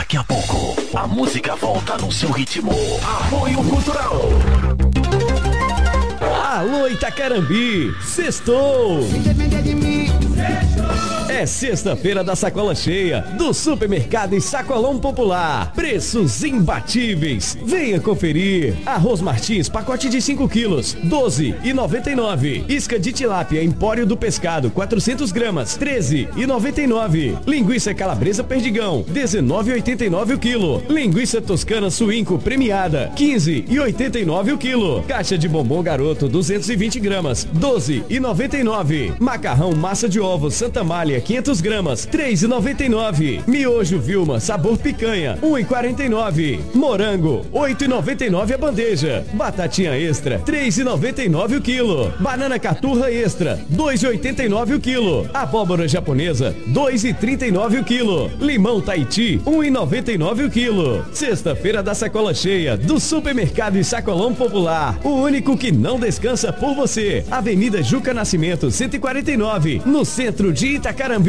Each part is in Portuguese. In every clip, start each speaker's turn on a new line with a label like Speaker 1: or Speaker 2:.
Speaker 1: Daqui a pouco, a música volta no seu ritmo. Apoio Cultural.
Speaker 2: Alô Itacarambi, sextou!
Speaker 3: Sem depender de mim.
Speaker 2: É sexta-feira da sacola cheia do Supermercado e Sacolão Popular. Preços imbatíveis. Venha conferir. Arroz Martins, pacote de 5 quilos, 12,99. Isca de tilápia Empório do Pescado, 400 gramas, 13,99. Linguiça calabresa Perdigão, 19,89 o quilo. Linguiça toscana suínco premiada, 15,89 o quilo. Caixa de bombom garoto, 220 gramas, 12,99. Macarrão massa de ovos Santa Malha, 500 gramas, 3,99. Miojo Vilma, sabor picanha, 1,49. Morango, 8,99 a bandeja. Batatinha extra, 3,99 o quilo. Banana caturra extra, 2,89 o quilo. Abóbora japonesa, 2,39 o quilo. Limão Tahiti, 1,99 o quilo. Sexta-feira da sacola cheia do Supermercado e Sacolão Popular. O único que não descansa por você. Avenida Juca Nascimento, 149, no centro de Itacarambi.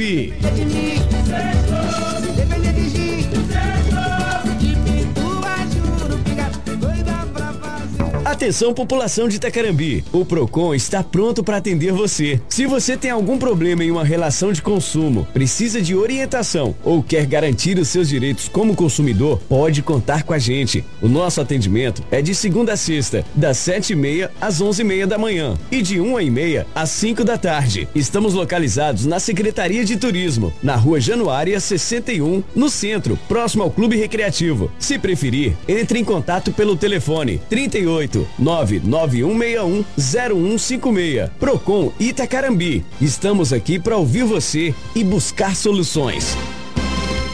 Speaker 2: Atenção, população de Itacarambi, o Procon está pronto para atender você. Se você tem algum problema em uma relação de consumo, precisa de orientação ou quer garantir os seus direitos como consumidor, pode contar com a gente. O nosso atendimento é de segunda a sexta, das 7h30 às 11h30 da manhã e de 1h30 às 5 da tarde. Estamos localizados na Secretaria de Turismo, na Rua Januária 61, no centro, próximo ao Clube Recreativo. Se preferir, entre em contato pelo telefone 38-99161-0156. Procon Itacarambi. Estamos aqui para ouvir você e buscar soluções.